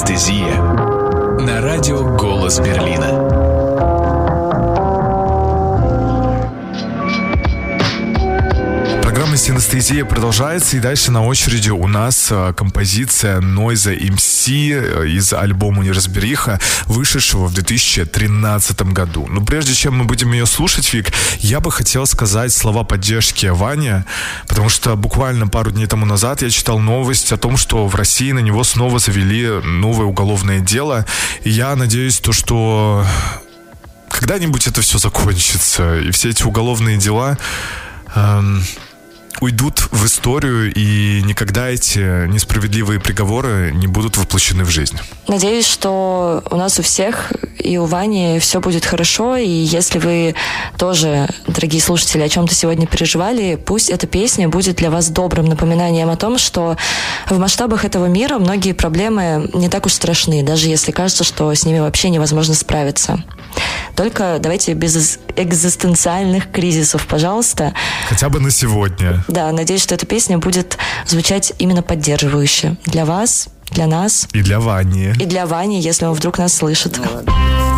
Синестезия. На радио «Голос Берлина». Программа «Синестезия» продолжается, и дальше на очереди у нас композиция Noise MC из альбома «Неразбериха», вышедшего в 2013 году. Но прежде чем мы будем ее слушать, Вик, я бы хотел сказать слова поддержки Ване, потому что буквально пару дней тому назад я читал новость о том, что в России на него снова завели новое уголовное дело, и я надеюсь, что когда-нибудь это все закончится, и все эти уголовные дела уйдут в историю, и никогда эти несправедливые приговоры не будут воплощены в жизнь. Надеюсь, что у нас у всех и у Вани все будет хорошо, и если вы тоже, дорогие слушатели, о чем-то сегодня переживали, пусть эта песня будет для вас добрым напоминанием о том, что в масштабах этого мира многие проблемы не так уж страшны, даже если кажется, что с ними вообще невозможно справиться. Только давайте без экзистенциальных кризисов, пожалуйста. Хотя бы на сегодня. Да, надеюсь, что эта песня будет звучать именно поддерживающе для вас, для нас. И для Вани. И для Вани, если он вдруг нас слышит.